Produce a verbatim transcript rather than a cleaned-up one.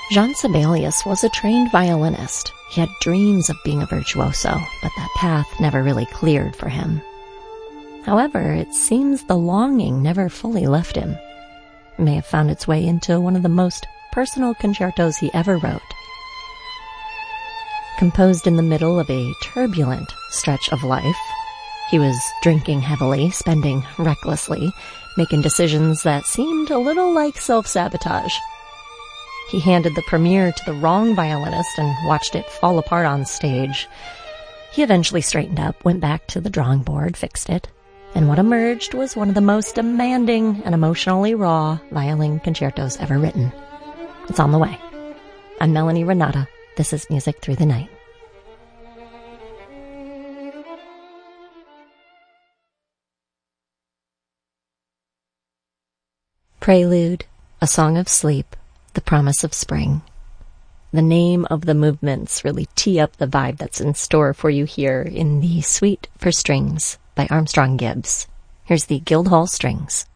Jean Sibelius was a trained violinist. He had dreams of being a virtuoso, but that path never really cleared for him. However, it seems the longing never fully left him. It may have found its way into one of the most personal concertos he ever wrote. Composed in the middle of a turbulent stretch of life, he was drinking heavily, spending recklessly, making decisions that seemed a little like self-sabotage. He handed the premiere to the wrong violinist and watched it fall apart on stage. He eventually straightened up, went back to the drawing board, fixed it, and what emerged was one of the most demanding and emotionally raw violin concertos ever written. It's on the way. I'm Melanie Renata. This is Music Through the Night. Prelude, A Song of Sleep, The Promise of Spring. The name of the movements really tee up the vibe that's in store for you here in the Suite for Strings by Armstrong Gibbs. Here's the Guildhall Strings.